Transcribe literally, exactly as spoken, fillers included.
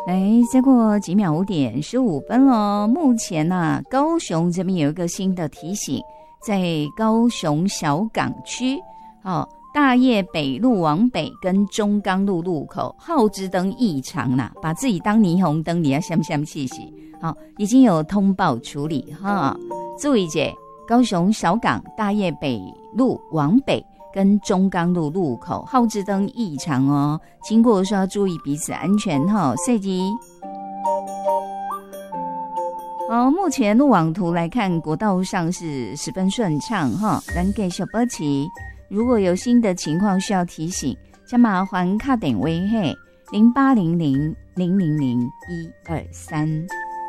来，再过几秒，五点十五分了。目前呢、啊，高雄这边有一个新的提醒，在高雄小港区，哦，大业北路往北跟中钢路路口号志灯异常啦，把自己当霓虹灯，你要相不相信？好、哦，已经有通报处理哈。注意姐，高雄小港大业北路往北跟中钢路路口号志灯异常哦，经过的时候要注意彼此安全哈。设计好，目前路网图来看，国道上是十分顺畅哈。咱给小波奇，如果有新的情况需要提醒，请麻烦卡点微嘿零八零零零零零一二三。